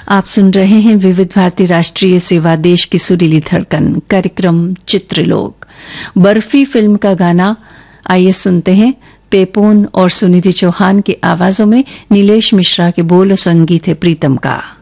आप सुन रहे हैं विविध भारती राष्ट्रीय सेवा देश की सुरीली धड़कन कार्यक्रम चित्रलोक। बर्फी फिल्म का गाना आइए सुनते हैं। पेपोन और सुनिधि चौहान की आवाजों में नीलेश मिश्रा के बोल और संगीत है प्रीतम का।